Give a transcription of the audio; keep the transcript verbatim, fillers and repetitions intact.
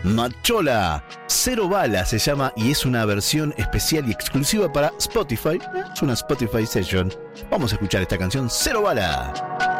Machola. Cero Bala se llama y es una versión especial y exclusiva para Spotify. Es una Spotify Session. Vamos a escuchar esta canción, Cero Bala.